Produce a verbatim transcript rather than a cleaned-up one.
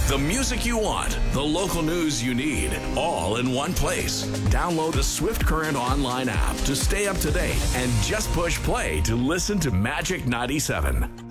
The music you want, the local news you need, all in one place. Download the Swift Current online app to stay up to date and just push play to listen to Magic ninety-seven.